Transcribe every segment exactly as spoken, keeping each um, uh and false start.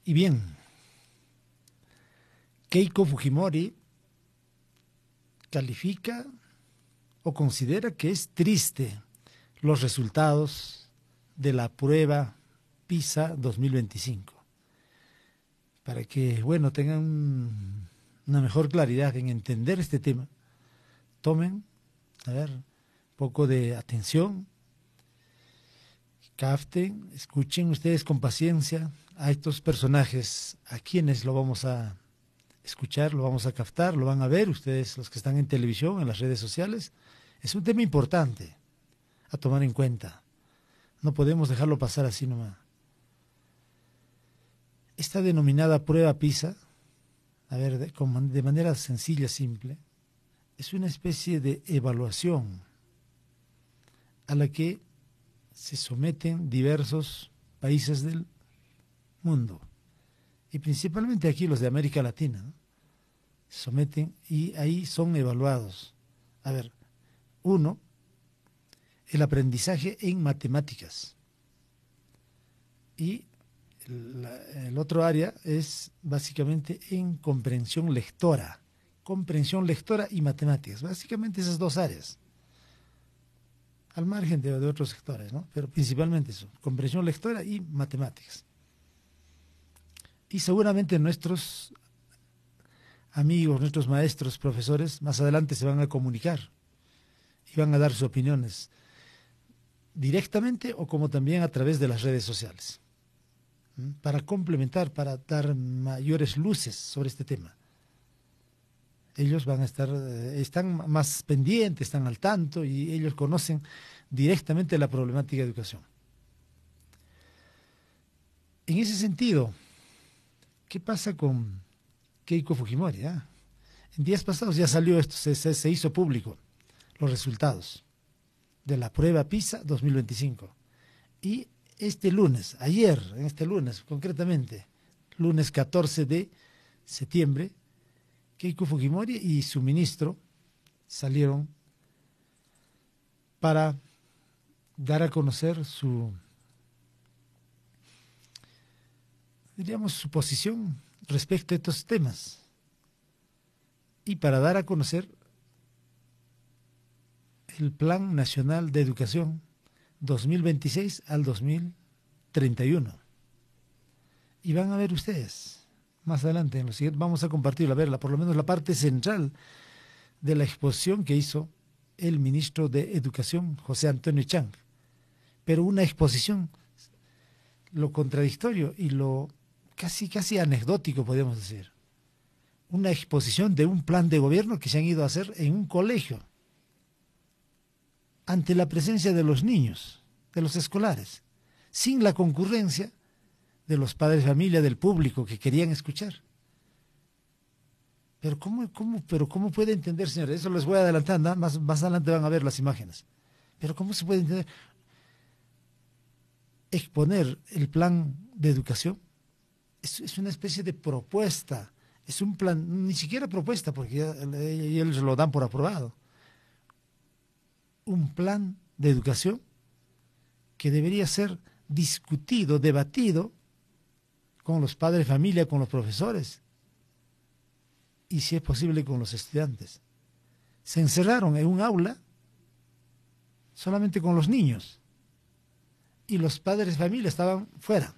Y bien, Keiko Fujimori califica o considera que es triste los resultados de la prueba PISA dos mil veinticinco. Para que, bueno, tengan un, una mejor claridad en entender este tema, tomen, a ver, un poco de atención, capten, escuchen ustedes con paciencia a estos personajes, a quienes lo vamos a escuchar, lo vamos a captar, lo van a ver ustedes, los que están en televisión, en las redes sociales. Es un tema importante a tomar en cuenta. No podemos dejarlo pasar así nomás. Esta denominada prueba PISA, a ver, de, de manera sencilla, simple, es una especie de evaluación a la que se someten diversos países del mundo, y principalmente aquí los de América Latina, ¿no? Se someten y ahí son evaluados. A ver, uno, el aprendizaje en matemáticas, y el, el otro área es básicamente en comprensión lectora, comprensión lectora y matemáticas, básicamente esas dos áreas, al margen de, de otros sectores, ¿no? Pero principalmente eso, comprensión lectora y matemáticas. Y seguramente nuestros amigos, nuestros maestros, profesores, más adelante se van a comunicar y van a dar sus opiniones directamente o como también a través de las redes sociales, ¿m? Para complementar, para dar mayores luces sobre este tema. Ellos van a estar, están más pendientes, están al tanto y ellos conocen directamente la problemática de educación. En ese sentido, ¿qué pasa con Keiko Fujimori? ¿eh? En días pasados ya salió esto, se, se, se hizo público los resultados de la prueba PISA dos mil veinticinco. Y este lunes, ayer, en este lunes concretamente, lunes catorce de septiembre, Keiko Fujimori y su ministro salieron para dar a conocer su, diríamos, su posición respecto a estos temas y para dar a conocer el Plan Nacional de Educación dos mil veintiséis al dos mil treinta y uno. Y van a ver ustedes más adelante, en lo siguiente, vamos a compartirla, a verla, por lo menos la parte central de la exposición que hizo el ministro de Educación, José Antonio Chang. Pero una exposición, lo contradictorio y lo casi, casi anecdótico, podemos decir. Una exposición de un plan de gobierno que se han ido a hacer en un colegio, ante la presencia de los niños, de los escolares, sin la concurrencia de los padres de familia, del público que querían escuchar. Pero ¿cómo, cómo, pero cómo puede entender, señores? Eso les voy a adelantar, ¿no? más, más adelante van a ver las imágenes. Pero ¿cómo se puede entender? Exponer el plan de educación es, es una especie de propuesta, es un plan, ni siquiera propuesta, porque ya, ya ellos lo dan por aprobado. Un plan de educación que debería ser discutido, debatido con los padres de familia, con los profesores y, si es posible, con los estudiantes. Se encerraron en un aula solamente con los niños y los padres de familia estaban fuera,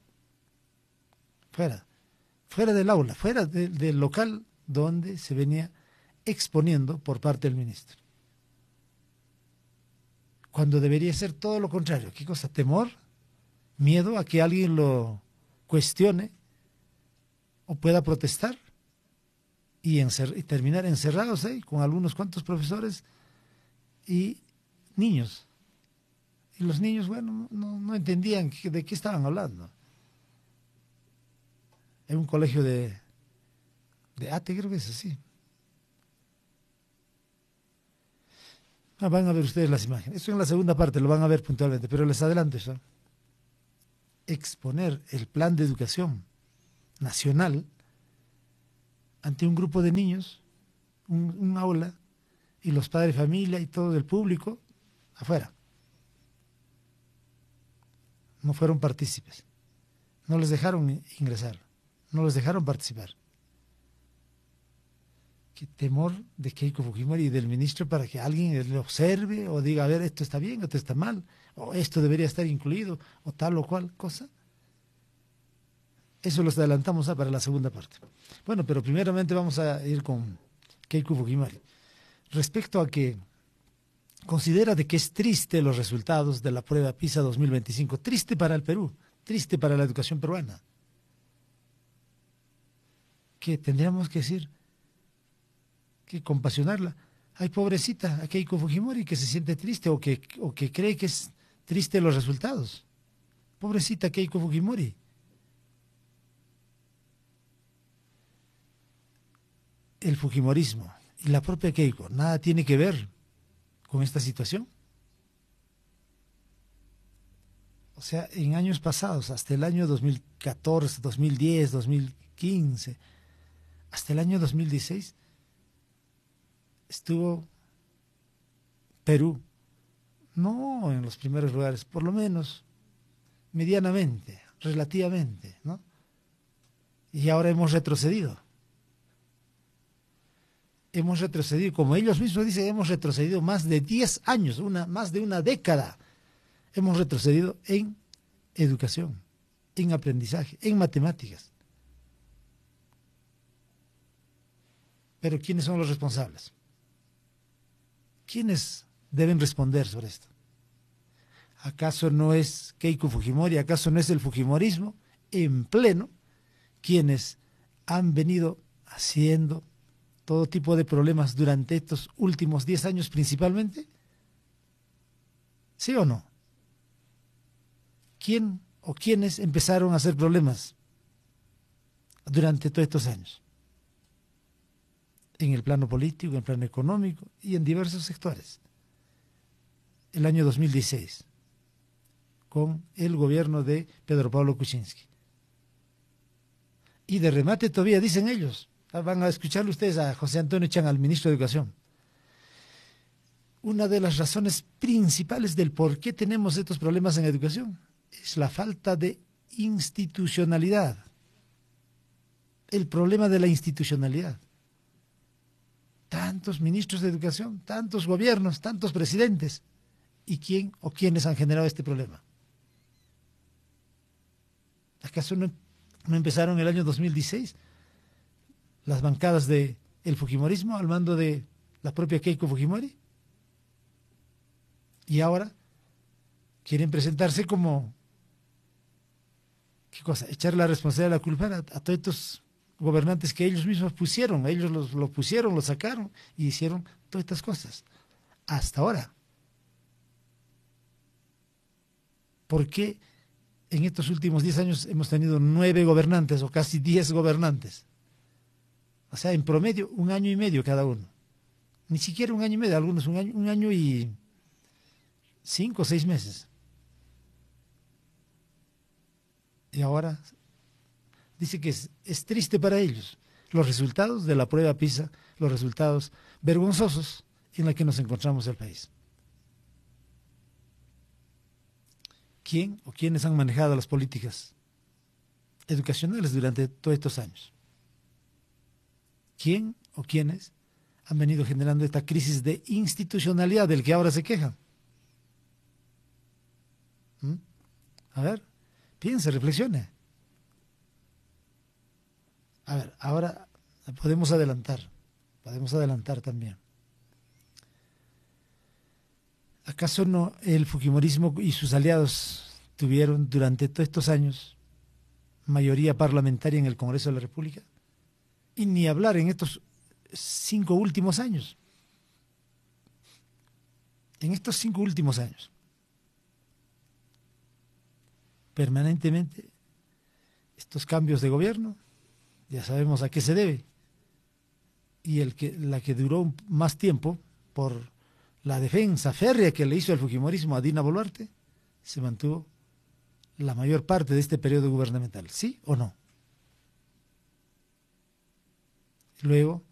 fuera, fuera del aula, fuera de, del local donde se venía exponiendo por parte del ministro. Cuando debería ser todo lo contrario. ¿Qué cosa? ¿Temor? ¿Miedo a que alguien lo cuestione o pueda protestar? Y, encer y terminar encerrados ahí con algunos cuantos profesores y niños. Y los niños, bueno, no, no entendían de qué estaban hablando. En un colegio de, de Ate, creo que es así. Ah, van a ver ustedes las imágenes. Eso en la segunda parte lo van a ver puntualmente, pero les adelanto eso. Exponer el plan de educación nacional ante un grupo de niños, un, un aula, y los padres de familia y todo el público afuera. No fueron partícipes. No les dejaron ingresar, no les dejaron participar. Qué temor de Keiko Fujimori y del ministro para que alguien le observe o diga, a ver, esto está bien, esto está mal, o esto debería estar incluido, o tal o cual cosa. Eso los adelantamos ah, para la segunda parte. Bueno, pero primeramente vamos a ir con Keiko Fujimori. Respecto a que considera de que es triste los resultados de la prueba PISA dos mil veinticinco, triste para el Perú, triste para la educación peruana. Que tendríamos que decir, que compasionarla. Ay, pobrecita, a Keiko Fujimori que se siente triste o que, o que cree que es triste los resultados. Pobrecita Keiko Fujimori. El fujimorismo y la propia Keiko nada tiene que ver con esta situación. O sea, en años pasados, hasta el año dos mil catorce, dos mil diez, dos mil quince, hasta el año dos mil dieciséis, estuvo Perú, no en los primeros lugares, por lo menos medianamente, relativamente, ¿no? Y ahora hemos retrocedido. Hemos retrocedido, como ellos mismos dicen, hemos retrocedido más de diez años, una, más de una década. Hemos retrocedido en educación, en aprendizaje, en matemáticas. Pero ¿quiénes son los responsables? ¿Quiénes deben responder sobre esto? ¿Acaso no es Keiko Fujimori, acaso no es el fujimorismo en pleno quienes han venido haciendo todo tipo de problemas durante estos últimos diez años principalmente? ¿Sí o no? ¿Quién o quiénes empezaron a hacer problemas durante todos estos años? En el plano político, en el plano económico y en diversos sectores. El año dos mil dieciséis, con el gobierno de Pedro Pablo Kuczynski. Y de remate todavía dicen ellos, van a escucharlo ustedes a José Antonio Chang, al ministro de Educación. Una de las razones principales del por qué tenemos estos problemas en educación es la falta de institucionalidad. El problema de la institucionalidad. Tantos ministros de educación, tantos gobiernos, tantos presidentes. ¿Y quién o quiénes han generado este problema? ¿Acaso no, no empezaron el año dos mil dieciséis las bancadas del fujimorismo al mando de la propia Keiko Fujimori? Y ahora quieren presentarse como, ¿qué cosa? Echar la responsabilidad, la culpa a, a todos estos gobernantes que ellos mismos pusieron, ellos los, lo pusieron, lo sacaron y hicieron todas estas cosas. Hasta ahora. ¿Por qué en estos últimos diez años hemos tenido nueve gobernantes o casi diez gobernantes? O sea, en promedio, un año y medio cada uno. Ni siquiera un año y medio, algunos un año, un año y cinco o seis meses. Y ahora dice que es, es triste para ellos los resultados de la prueba PISA, los resultados vergonzosos en los que nos encontramos el país. ¿Quién o quiénes han manejado las políticas educacionales durante todos estos años? ¿Quién o quiénes han venido generando esta crisis de institucionalidad del que ahora se quejan? ¿Mm? A ver, piense, reflexione. A ver, ahora podemos adelantar, podemos adelantar también. ¿Acaso no el fujimorismo y sus aliados tuvieron durante todos estos años mayoría parlamentaria en el Congreso de la República? Y ni hablar en estos cinco últimos años. En estos cinco últimos años. Permanentemente, estos cambios de gobierno, ya sabemos a qué se debe. Y el que, la que duró más tiempo, por la defensa férrea que le hizo el fujimorismo a Dina Boluarte, se mantuvo la mayor parte de este periodo gubernamental. ¿Sí o no? Luego